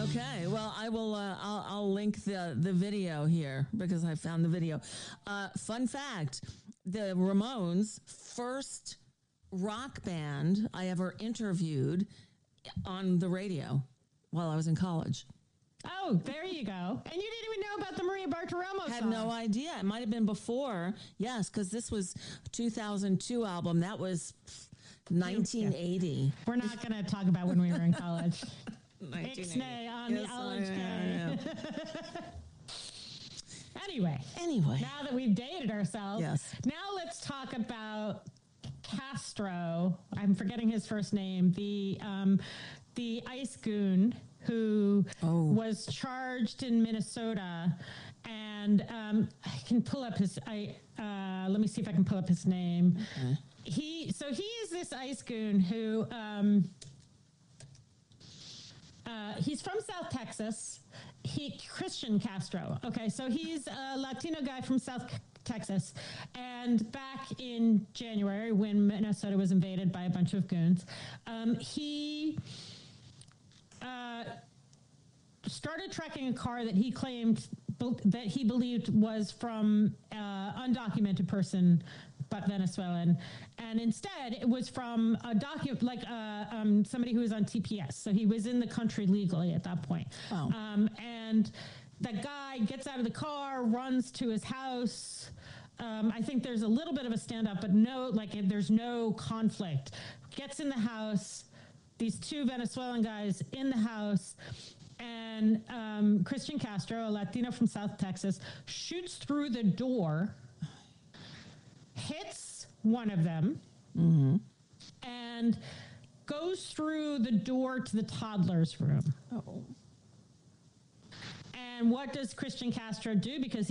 Okay, well, I will. I'll link the video here because I found the video. Fun fact: the Ramones' first rock band I ever interviewed on the radio while I was in college. Oh, there you go. And you didn't even know about the Maria Bartiromo song. Had no idea. It might have been before. Yes, because this was 2002 album. That was 1980. We're not going to talk about when we were in college. Ixnay on the Orange Anyway, now that we've dated ourselves, now let's talk about Castro. I'm forgetting his first name. The ice goon who was charged in Minnesota, and I can pull up his. Let me see if I can pull up his name. Okay. He is this ice goon who. He's from South Texas. Christian Castro. Okay, so he's a Latino guy from South Texas. And back in January, when Minnesota was invaded by a bunch of goons, he started tracking a car that he claimed that he believed was from undocumented person, but Venezuelan, and instead it was from a somebody who was on TPS. So he was in the country legally at that point. Oh. And the guy gets out of the car, runs to his house. I think there's a little bit of a standoff, but there's no conflict. Gets in the house. These two Venezuelan guys in the house. And Christian Castro, a Latino from South Texas, shoots through the door, hits one of them, and goes through the door to the toddler's room. Oh. And what does Christian Castro do? Because